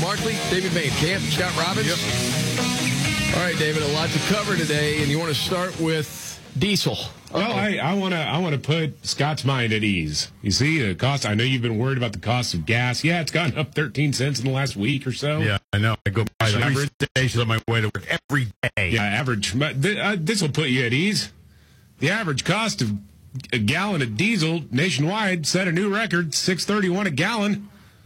Markley, David Van Camp, Scott Robbins. Yep. All right, David, a lot to cover today, and you want to start with diesel. Well, I want to put Scott's mind at ease. You see, the cost. I know you've been worried about the cost of gas. Yeah, it's gone up 13 cents in the last week or so. Yeah, I know. I go by every station on my way to work every day. Yeah, average. This will put you at ease. The average cost of a gallon of diesel nationwide set a new record, $6.31 a gallon.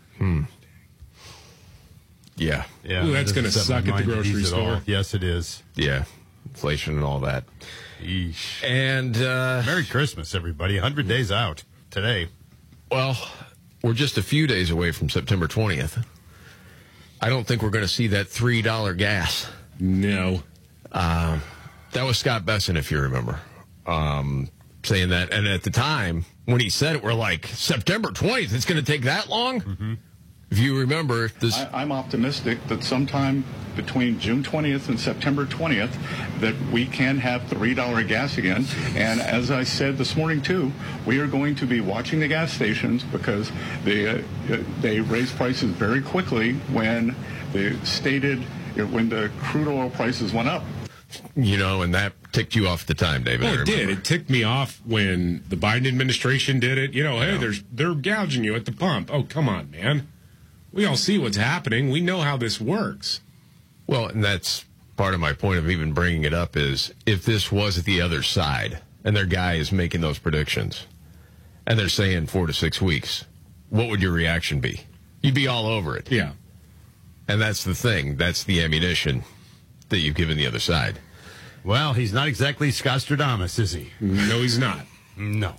Yeah. Ooh, that's going to suck at the grocery store. Yes, it is. Yeah, inflation and all that. Eesh. And Merry Christmas, everybody. 100 days out today. Well, we're just a few days away from September 20th. I don't think we're going to see that $3 gas. No. That was Scott Besson, if you remember, saying that. And at the time, when he said it, we're like, September 20th, it's going to take that long? Mm-hmm. If you remember this, I'm optimistic that sometime between June 20th and September 20th that we can have $3 gas again. And as I said this morning, too, we are going to be watching the gas stations because they raise prices very quickly when when the crude oil prices went up. You know, and that ticked you off at the time, David. Well, it did. It ticked me off when the Biden administration did it. You know, hey, they're gouging you at the pump. Oh, come on, man. We all see what's happening. We know how this works. Well, and that's part of my point of even bringing it up is if this was at the other side and their guy is making those predictions and they're saying 4 to 6 weeks, what would your reaction be? You'd be all over it. Yeah. And that's the thing. That's the ammunition that you've given the other side. Well, he's not exactly Scostradamus, is he? No, he's not. No.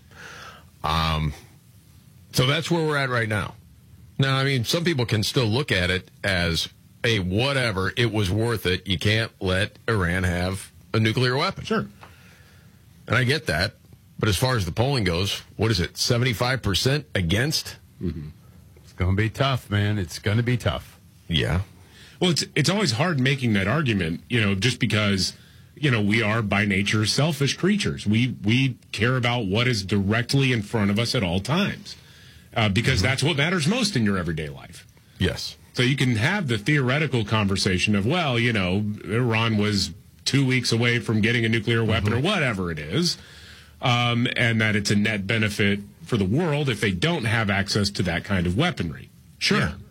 So that's where we're at right now. Now, I mean, some people can still look at it as, hey, whatever, it was worth it. You can't let Iran have a nuclear weapon. Sure. And I get that. But as far as the polling goes, what is it, 75% against? Mm-hmm. It's going to be tough, man. It's going to be tough. Yeah. Well, it's always hard making that argument, you know, just because, you know, we are by nature selfish creatures. We care about what is directly in front of us at all times. Because that's what matters most in your everyday life. Yes. So you can have the theoretical conversation of, well, you know, Iran was 2 weeks away from getting a nuclear weapon or whatever it is, and that it's a net benefit for the world if they don't have access to that kind of weaponry. Sure. Yeah.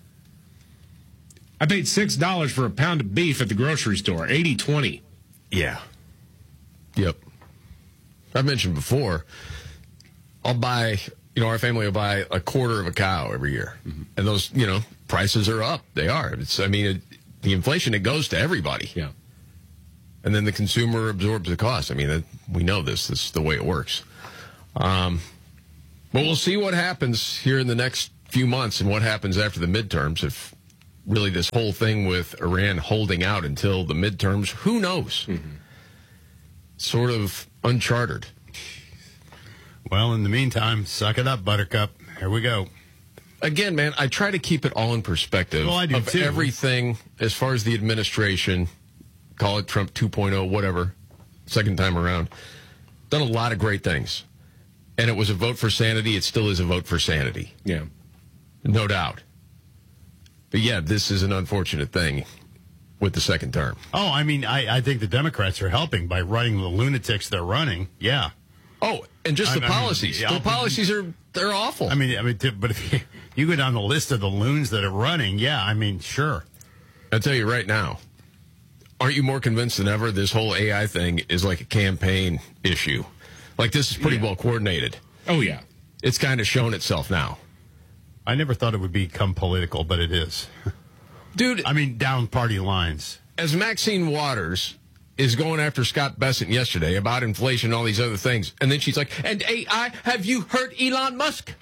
I paid $6 for a pound of beef at the grocery store, 80-20. Yeah. Yep. I've mentioned before, I'll buy... You know, our family will buy a quarter of a cow every year. Mm-hmm. And those, you know, prices are up. They are. The inflation, it goes to everybody. Yeah. And then the consumer absorbs the cost. I mean, we know this. This is the way it works. But we'll see what happens here in the next few months and what happens after the midterms. If really this whole thing with Iran holding out until the midterms, who knows? Mm-hmm. Sort of uncharted. Well, in the meantime, suck it up, Buttercup. Here we go. Again, man, I try to keep it all in perspective I do of too. Everything as far as the administration, call it Trump 2.0, whatever, second time around, done a lot of great things. And it was a vote for sanity. It still is a vote for sanity. Yeah. No doubt. But, yeah, this is an unfortunate thing with the second term. Oh, I mean, I think the Democrats are helping by running the lunatics they're running. Yeah. Oh, and just the policies. The policies they're awful. I mean, but if you go down the list of the loons that are running, yeah, I mean, sure. I'll tell you right now, aren't you more convinced than ever this whole AI thing is like a campaign issue? Like, this is pretty well coordinated. Oh, yeah. It's kind of shown itself now. I never thought it would become political, but it is. Dude. I mean, down party lines. As Maxine Waters is going after Scott Besson yesterday about inflation and all these other things. And then she's like, and AI, have you heard Elon Musk?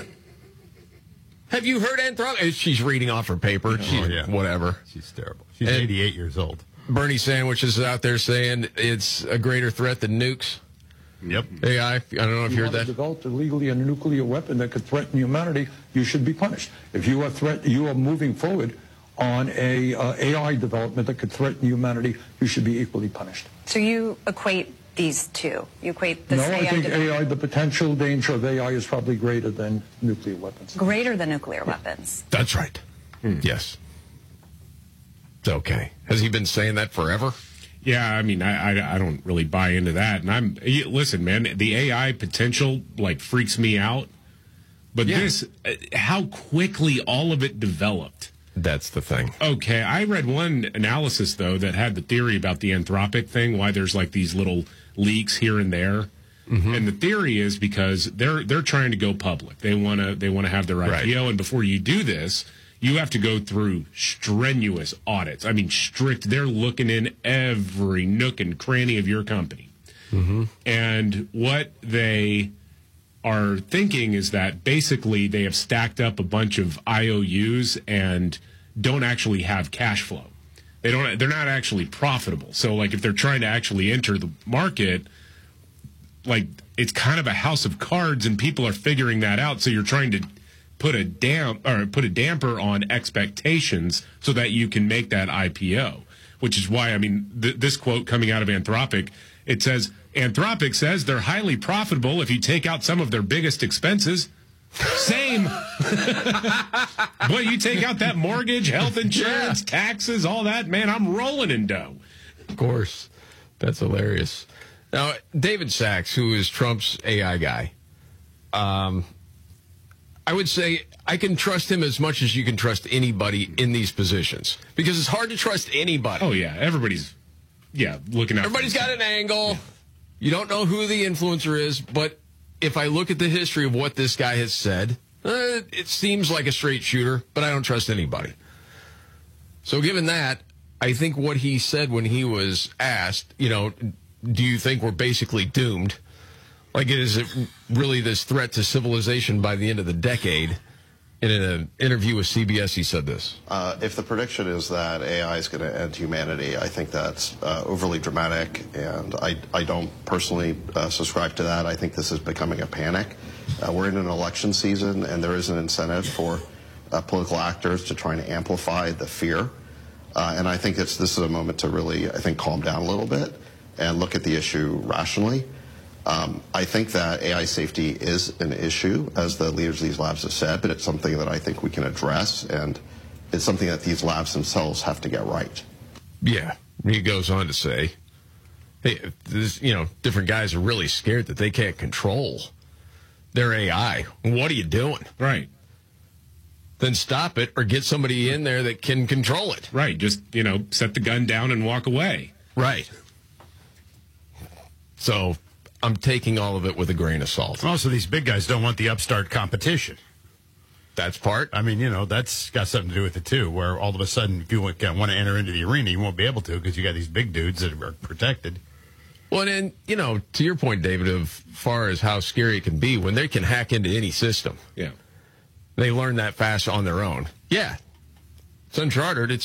Have you heard Anthropic? She's reading off her paper. Whatever. She's terrible. She's 88 years old. Bernie Sandwich is out there saying it's a greater threat than nukes. Yep. AI, I don't know if you heard that. If you developed illegally a nuclear weapon that could threaten humanity, you should be punished. If you are moving forward on a AI development that could threaten humanity, you should be equally punished. So you equate these two? You equate this AI I think AI, the potential danger of AI is probably greater than nuclear weapons. Greater than nuclear weapons? That's right. Yes. It's okay. Has he been saying that forever? Yeah, I mean, I don't really buy into that. And listen, man, the AI potential like freaks me out. But this, how quickly all of it developed. That's the thing. Okay, I read one analysis though that had the theory about the Anthropic thing, why there's like these little leaks here and there. And the theory is because they're trying to go public. They want to have their IPO, Right. and before you do this, you have to go through strenuous audits. I mean, strict. They're looking in every nook and cranny of your company. And what they are thinking is that basically they have stacked up a bunch of IOUs and don't actually have cash flow. They're not actually profitable. So like if they're trying to actually enter the market, like it's kind of a house of cards and people are figuring that out. So you're trying to put a damper on expectations so that you can make that IPO, which is why, I mean, this quote coming out of Anthropic, it says, Anthropic says they're highly profitable if you take out some of their biggest expenses. Same. Boy, you take out that mortgage, health insurance, taxes, all that, man, I'm rolling in dough. Of course. That's hilarious. Now, David Sachs, who is Trump's AI guy, I would say I can trust him as much as you can trust anybody in these positions because it's hard to trust anybody. Oh, yeah. Everybody's looking out. Everybody's got an angle. Yeah. You don't know who the influencer is, but if I look at the history of what this guy has said, it seems like a straight shooter, but I don't trust anybody. So given that, I think what he said when he was asked, do you think we're basically doomed? Like, is it really this threat to civilization by the end of the decade? In an interview with CBS, he said this. If the prediction is that AI is going to end humanity, I think that's overly dramatic, and I don't personally subscribe to that. I think this is becoming a panic. We're in an election season, and there is an incentive for political actors to try and amplify the fear. And I think this is a moment to really, calm down a little bit and look at the issue rationally. I think that AI safety is an issue, as the leaders of these labs have said, but it's something that I think we can address, and it's something that these labs themselves have to get right. Yeah. He goes on to say, hey, different guys are really scared that they can't control their AI. What are you doing? Right. Then stop it or get somebody in there that can control it. Right. Just, set the gun down and walk away. Right. So I'm taking all of it with a grain of salt. Also, these big guys don't want the upstart competition. That's part. I mean, that's got something to do with it, too, where all of a sudden, if you want to enter into the arena, you won't be able to because you got these big dudes that are protected. Well, and to your point, David, of far as how scary it can be when they can hack into any system. Yeah. They learn that fast on their own. Yeah. It's uncharted. It's